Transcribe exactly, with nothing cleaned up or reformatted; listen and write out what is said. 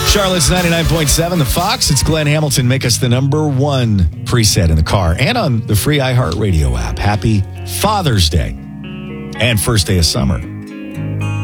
Charlotte's ninety-nine point seven, The Fox. It's Glenn Hamilton. Make us the number one preset in the car and on the free iHeartRadio app. Happy Father's Day and first day of summer.